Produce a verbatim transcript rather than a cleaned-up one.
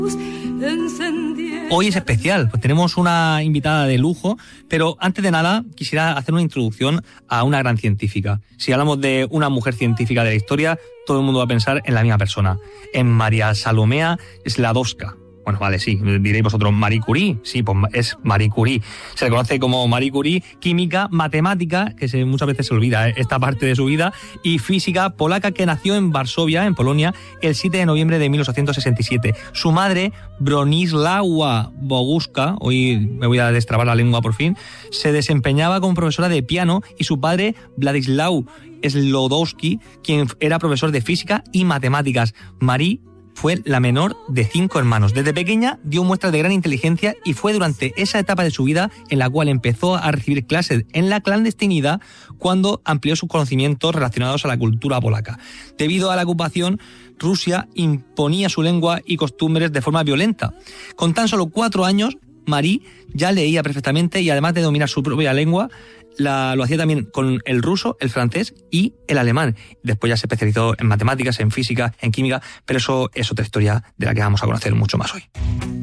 Hoy es especial, pues tenemos una invitada de lujo, pero antes de nada quisiera hacer una introducción a una gran científica. Si hablamos de una mujer científica de la historia, todo el mundo va a pensar en la misma persona, en María Salomea Sklodowska. Bueno, vale, sí, diréis vosotros, Marie Curie, sí, pues es Marie Curie. Se le conoce como Marie Curie, química, matemática, que se, muchas veces se olvida ¿eh? esta parte de su vida, y física polaca, que nació en Varsovia, en Polonia, el siete de noviembre de mil ochocientos sesenta y siete. Su madre, Bronisława Boguska, hoy me voy a destrabar la lengua por fin, se desempeñaba como profesora de piano, y su padre, Władysław Sklodowski, quien era profesor de física y matemáticas. Marie fue la menor de cinco hermanos. Desde pequeña dio muestras de gran inteligencia y fue durante esa etapa de su vida en la cual empezó a recibir clases en la clandestinidad cuando amplió sus conocimientos relacionados a la cultura polaca. Debido a la ocupación, Rusia imponía su lengua y costumbres de forma violenta. Con tan solo cuatro años, Marie ya leía perfectamente y además de dominar su propia lengua, La, lo hacía también con el ruso, el francés y el alemán. Después ya se especializó en matemáticas, en física, en química, pero eso es otra historia de la que vamos a conocer mucho más hoy.